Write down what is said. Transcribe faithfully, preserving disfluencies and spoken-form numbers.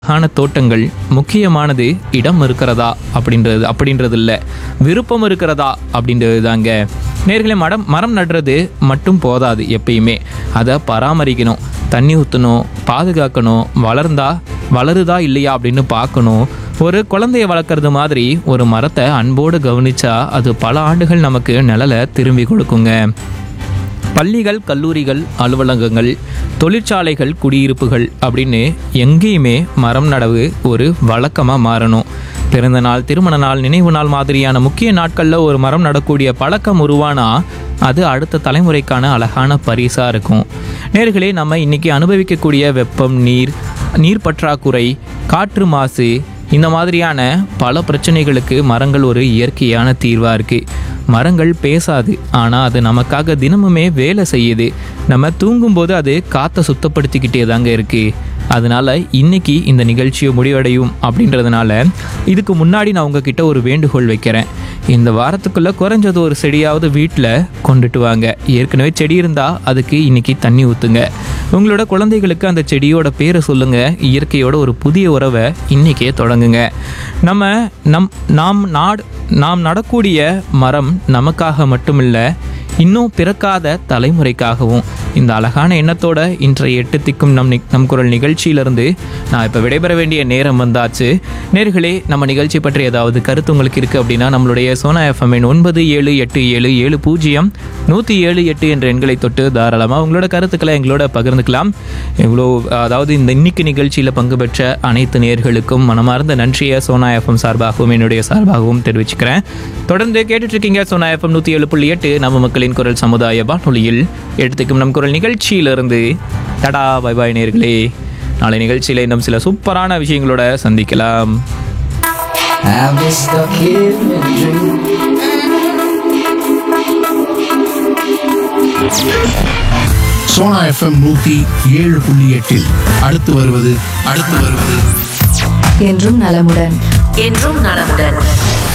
ஆன தோட்டங்கள் முக்கியமானது இடம் இருக்கிறதா அப்படின்றது அப்படின்றது இல்லை, விருப்பம் இருக்கிறதா அப்படின்றது தாங்க. நேர்களை மரம் மரம் நடுறது மட்டும் போதாது, எப்பயுமே அதை பராமரிக்கணும், தண்ணி ஊற்றணும், பாதுகாக்கணும், வளர்ந்தா வளருதா இல்லையா அப்படின்னு பார்க்கணும். ஒரு குழந்தைய வளர்க்குறது மாதிரி ஒரு மரத்தை அன்போடு கவனிச்சா அது பல ஆண்டுகள் நமக்கு நிழலை திரும்பி கொடுக்குங்க. பள்ளிகள், கல்லூரிகள், அலுவலகங்கள், தொழிற்சாலைகள், குடியிருப்புகள் அப்படின்னு எங்கேயுமே மரம் நடவு ஒரு வழக்கமாக மாறணும். பிறந்த நாள், திருமண நாள், நினைவு நாள் மாதிரியான முக்கிய நாட்களில் ஒரு மரம் நடக்கூடிய பழக்கம் உருவானா அது அடுத்த தலைமுறைக்கான அழகான பரிசாக இருக்கும். நேர்களே, நம்ம இன்றைக்கி அனுபவிக்கக்கூடிய வெப்பம், நீர் நீர் பற்றாக்குறை, காற்று மாசு, இந்த மாதிரியான பல பிரச்சனைகளுக்கு மரங்கள் ஒரு இயற்கையான தீர்வாக இருக்குது. மரங்கள் பேசாது, ஆனால் அது நமக்காக தினமுமே வேலை செய்யுது. நம்ம தூங்கும்போது அது காற்றை சுத்தப்படுத்திக்கிட்டே தாங்க இருக்குது. அதனால் இன்றைக்கி இந்த நிகழ்ச்சியை முடிவடையும் அப்படின்றதுனால இதுக்கு முன்னாடி நான் உங்ககிட்ட ஒரு வேண்டுகோள் வைக்கிறேன். இந்த வாரத்துக்குள்ளே குறைஞ்சது ஒரு செடியாவது வீட்டில் கொண்டுட்டு வாங்க. ஏற்கனவே செடி இருந்தால் அதுக்கு இன்றைக்கி தண்ணி ஊற்றுங்க. உங்களோட குழந்தைகளுக்கு அந்த செடியோட பேரை சொல்லுங்கள். இயற்கையோட ஒரு புதிய உறவை இன்றைக்கே தொடங்குங்க. நம்ம நம் நாம் நாடு நாம் நடக்கூடிய மரம் நமக்காக மட்டுமில்லை, இன்னும் பிறக்காத தலைமுறைக்காகவும். இந்த அழகான எண்ணத்தோட இன்றைய எட்டு திக்கும் நம் நம் குரல் நிகழ்ச்சியிலிருந்து நான் இப்போ விடைபெற வேண்டிய நேரம் வந்தாச்சு. நேர்களே, நம்ம நிகழ்ச்சி பற்றி ஏதாவது கருத்து உங்களுக்கு இருக்குது அப்படின்னா நம்மளுடைய சோனா எஃப்எம்மின் ஒன்பது ஏழு எட்டு ஏழு ஏழு பூஜ்ஜியம் நூற்றி ஏழு எட்டு என்ற எண்களை தொட்டு தாராளமாக உங்களோட கருத்துக்களை எங்களோட பகிர்ந்துக்கலாம். இவ்வளோ அதாவது இந்த இன்னைக்கு நிகழ்ச்சியில் பங்கு பெற்ற அனைத்து நேர்களுக்கும் மனமார்ந்த நன்றியை சோனா எஃப்எம் சார்பாகவும் என்னுடைய சார்பாகவும் தெரிவிச்சுக்கிறேன். தொடர்ந்து கேட்டுட்ருக்கீங்க சோனா எஃப்எம் நூற்றி ஏழு புள்ளி எட்டு நம்ம மக்களின் குரல் சமுதாய வானொலியில் எடுத்துக்கும் நம் குரல் நிகழ்ச்சியிலிருந்து தடா பை பாய் நேர்களே. நாளை நிகழ்ச்சியில் இன்னும் சில சூப்பரான விஷயங்களோட சந்திக்கலாம். சோனா எஃப்எம் நூத்தி ஏழு புள்ளி எட்டில் அடுத்து வருவது அடுத்து வருவது என்றும் நலமுடன் என்றும் நலமுடன்.